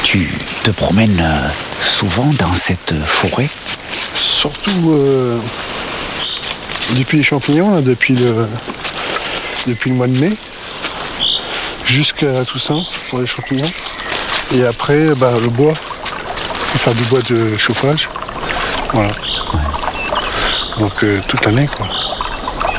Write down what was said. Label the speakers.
Speaker 1: Tu te promènes souvent dans cette forêt?
Speaker 2: Surtout depuis les champignons, là, depuis le mois de mai, jusqu'à Toussaint pour les champignons. Et après, le bois, pour faire du bois de chauffage. Voilà. Donc toute l'année, quoi.